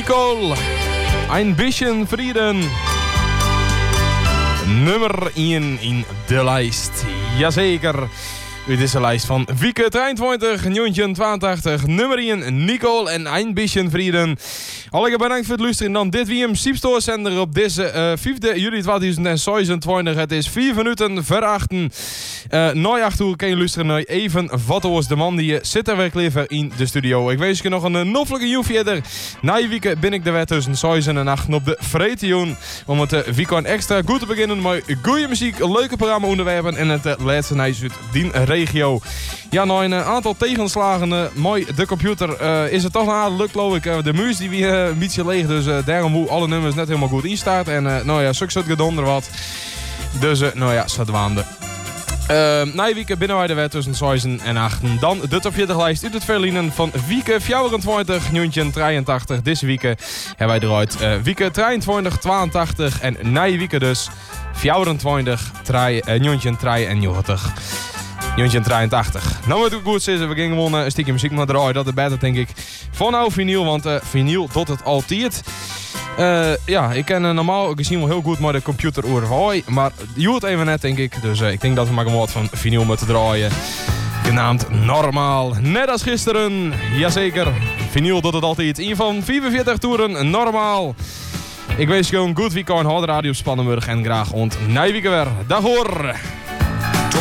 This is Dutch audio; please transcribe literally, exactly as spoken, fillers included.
Nicole, Ein bisschen Frieden. Nummer één in de lijst. Jazeker. Uit deze lijst van Wieke drieëntwintig, Jontje tweeëntachtig, nummer één Nicole en Ein bisschen Frieden. Alle bedankt voor het luisteren. Dan dit wie hem Siepstoorzender op deze uh, vijfde juli tweeduizend zevenentwintig. Het is vier minuten voor achten. Uh, na acht uur kan je luisteren naar even Vatto's de man die zit er weer liever in de studio. Ik wens je nog een noffelijke nieuw verder. Na je weekend ben ik de wet tussen zeven en acht op de Vreetion. Om het uh, weekend extra goed te beginnen met goede muziek, leuke programma onderwerpen en het uh, laatste nieuws uit die regio. Ja, na een aantal tegenslagen uh, mooi de computer uh, is het toch een aardig lukt, geloof ik. Uh, de muis die weer uh, een beetje leeg, dus uh, daarom hoe alle nummers net helemaal goed instaat. En uh, nou ja, zo'n soort gedonder wat. Dus uh, nou ja, zat waande. Uh, na je weekend binnen wij de wet tussen zeven en acht. Dan de top veertig lijst uit het verliezen van Wieke vierentwintig, Jontje drieëntachtig. Deze weekend hebben wij eruit uh, Wieke drieëntwintig, tweeëntachtig en na je weekend dus vierentwintig, Jontje drieënnegentig. Jontje drieëntachtig. Nou moet het goed zijn, we gingen gewoon een stukje muziek maar draaien. Dat is beter denk ik. Van nou vinyl, want uh, vinyl doet het altijd. Uh, ja, ik ken uh, normaal gezien wel heel goed met de computer oorhooi. Maar je hoort even net denk ik. Dus uh, ik denk dat we maar gewoon wat van vinyl moeten draaien. Genaamd Normaal. Net als gisteren. Jazeker. Vinyl doet het altijd. In van vierenveertig toeren Normaal. Ik wens je gewoon goed weekend. Houd de radio op Spannenburg. En graag ont na je weekend weer. Dag hoor.